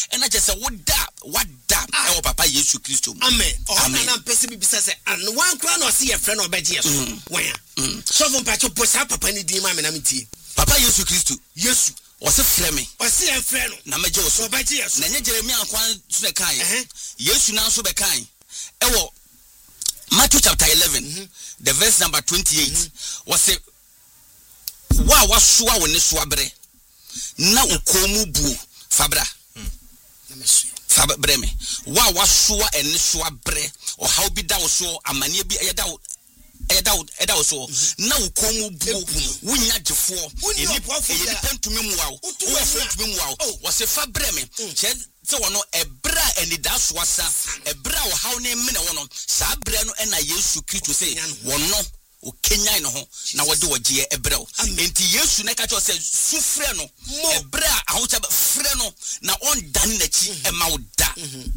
And I just say what da our papa Yesu Christo. Amen. Amen. I'm person be say and one crown or see a friend or beji where so from patcho posa papa ni di ma me na meti papa Yesu Christo Yesu was a frame or see a friend na meje so beji na nye Jeremia kwan so be kan Yesu na so be kan ewo Matthew chapter 11 the verse number 28 was say wa wasoa woni so abre na ukomu bu fabra Fabre me wa wasoa ene so abre o how bi da wo so amane bi eda wo so na ukomu bu wunya gefo eni pentumi mu wa wo fentumi mu wa wo se fabre me che se wono ebra eni da so asa ebra wo how ne me ne wono sa abre no na Yesu Kristo se wono o Kenya no ho na wode wogie ebrel enti Yesu ne ka cho se sufre no ebra ahocha frɛ no na on dan na chi e ma wo da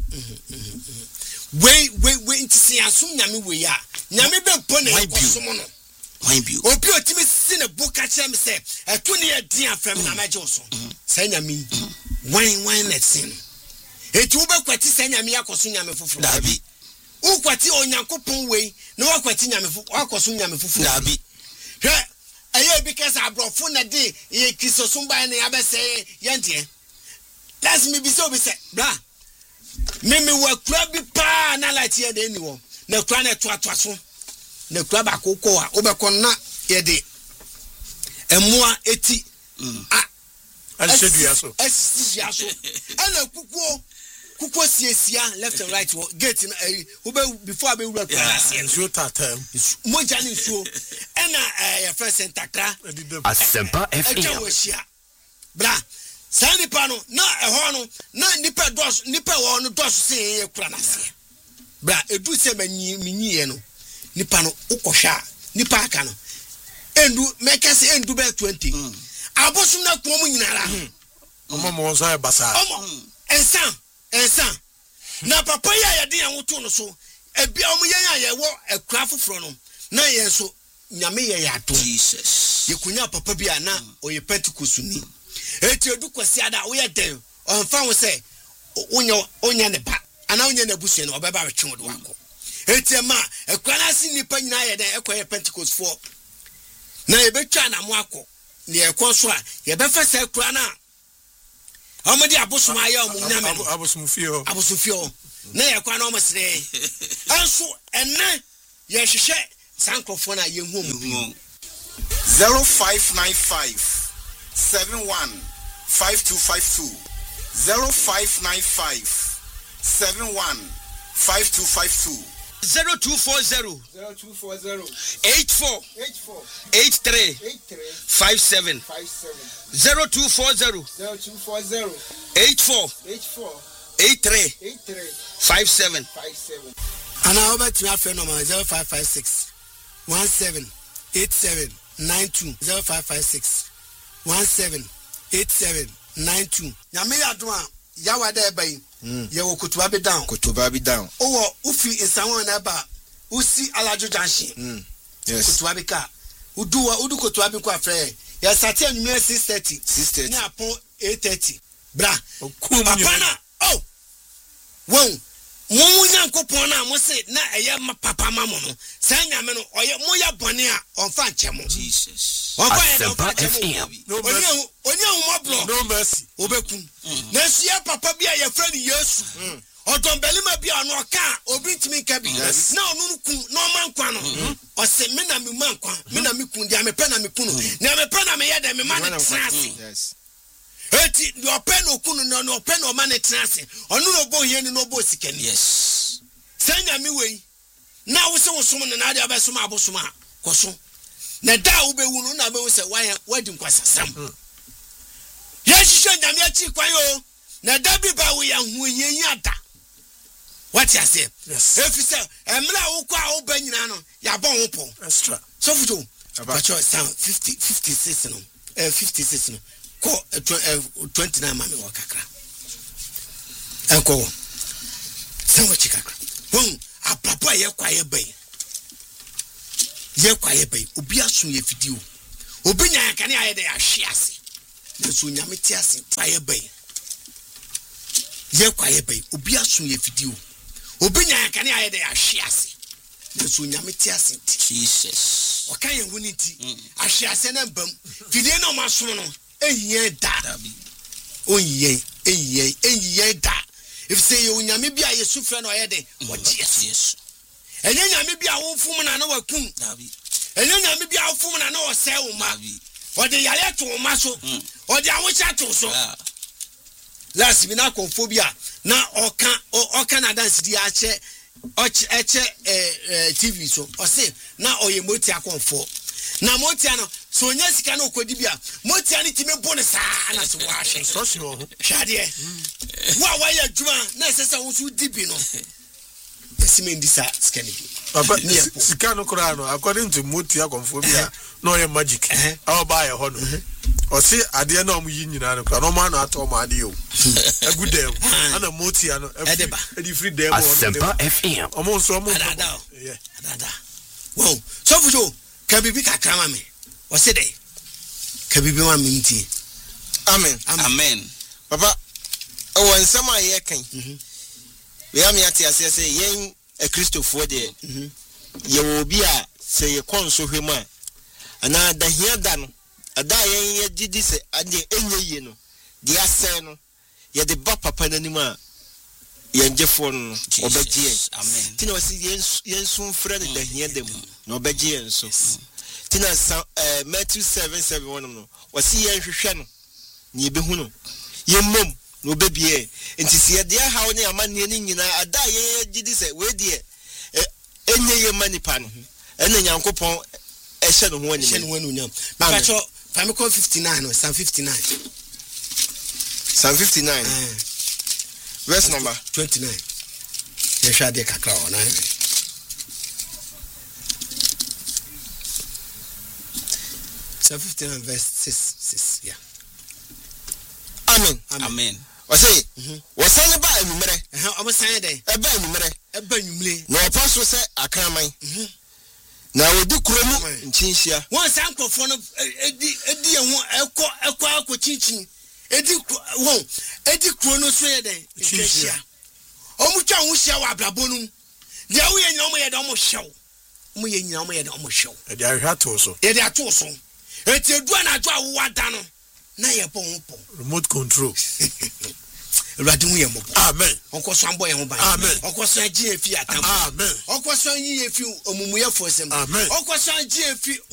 we enti se asum nyame we ya nyame be po na ekosom no why bi obi otimi si ne buka kire me se eto ne yedin afem na maje wo so say nyame why na sin eti wo be kwati say nyame yakoso nyame foforo dabi ukwati onyankopon wei na wakwati nyame wakoso nyame foforo dabi hwe aye because abrofo na de ye Kristosom ban na yabese yente let's me be so be say bra mimi wa kura bi pa na light ye de ni wo na kura na to so na kura ba kokko a obekon na ye de emoa eti Ashedu so ana kukuo siesia left and right gate na before I be wura class so tatam moja ni so ena ya first centakra Asempa FM bra sani pano na eho no na nipa wo no dos se ye kura na se bra edu se minyi no nipa no ukohwa nipa aka no endu mekase endu be 20 abosum na kuomu nyinara omo mo so e basa omo ensan na papa ya yade yan woto no so ebia omo yan ya wo akura foforo no na yen so nyame ye ya to Jesus yekunya papa bia na oye Pentecost ni eti edu kwasi ada wo ye den onfa wo se onya ne ba ana onya na busu no obeba wetwe wo do akọ eti ma akura na si nipa nyina ye den ekoye Pentecost for na ebetwa na mo akọ ne ekọ so a ye befa se akura na amadi abosum aye omu nyame abosufio na ye kwa na omsere anso enne ye hwehwe sankrofo na ye hu omu 0595 71 5252 0595 71 5252 0240 84 83 57 0240 84 83 57 ana obetumi afa no 0556 17 87 92 0556 17 87 92 nyame yadwa yawada ebai ye wo kutuba bi down owo ufi insanwon na ba usi alajo junction yes kutuba bi ka udu kutuba bi ko afre ya sati anwumi 6:30 ni apon 8:30 bra papa na oh won mo nyankopon na mo se na eye papa mamo no san nyame no oye mo ya bone a onfa nchemo Jesus Asempa FM no mercy obekun na sia papa bia ye frani Yesu odon belima bia no ka obi ntimi nka bi na onu kun na o mankwa no o se me na me mankwa me na me kun dia me pe na me kun na me pe na me ye de me man trase yes eti do open okunu no open o man trase onu no bo hie ni no bo sikani yes sanya mi wei na wo se wo som ne na dia be som abosom a koso na da wo be wunu na be wo se wadi nkwasasam ye hihwe nyame achi kwan yo na da bi ba wo ya hu yenyi ada what you say yes if you say emla wo kwa wo ba nyina no ya bon wo po extra so fujo about your sound 56 no 56 no ko 29 mami wo kakra enko sanwo chikakra apapa ye kwa ye bai obi aso ye fidio obi nya yakane aye de ahwe ase na so nyame ti ase kwa ye bai ye kwa ye bai obi aso ye fidi o obi nya kan aye de ahwe ase na so nyame ti ase Jesus o kan ye hu ni ti ahwe ase na mbam fidie na o ma so no eyiye da eyiye da if say you nyame bia yesu frɛ no aye de o Jesus enye nyame bia wo fum na na wakum enye nyame bia wo fum na na o sɛ wo ma o de yale to wo ma so o de awocha to so last bi na konfobia na oka na dance di ache TV so o say na oye moti akonfo na moti ano so nya sika na okodi bia moti ani time bo ne saa na so wa hwe so so hwade wa ya djuma na sesa wo so dibi no esime ndisa scan bi papa sika no kura no according to moti akonfobia no ye magic awo ba ye ho no o si ade na omu yi nyina no kura no ma na ato ma ade o agudem ana moti ano edi free dem o Asempa FM omo so omo dada wow so fujo kabibi kakrama me o se dey kabibi ma me nti amen papa o nsam aye kan we am yati ase say yen a Christopher de ye obi a say ye konso hwema ana da hia da no ada yen ye gidi se ade enye ye no de ase no ye de ba papa nanim a yen jefo no obegye amen tina wasi yen sun frɛ de da hia dem no obegye yen so tina Matthew 7:7 no wasi yen hwehwɛ no ni ebehu no yen mom no bebie enti se de hawo ne amane ni nyina ada ye gidi se we de enye ye manipa no ena nyankopon ehye no ho ani hye no ho anyam pacho Psalm 59 no Psalm 59 verse number 29 ye hwa de kakra ona Psalm 59 verse 6 yeah amen wase wasane ba enumere o san dey eba enumere na apostle say akraman na odi kromu nchinhia won san kofo no edi ehu ekọ chinchin edi kro no so ye dey chinhia omu twa hu hia wa ablabonum de awu ye nyom ye de omu hyew omu ye nyina omu ye de omu hyew e de ahwato so eti edu na adwo awu wada no na ye pon remote control Radu mu ye mo amen onkoso ambo ye ho ban amen onkoso agye efi atam amen onkoso yi efi omumuyefo sem amen onkoso agye efi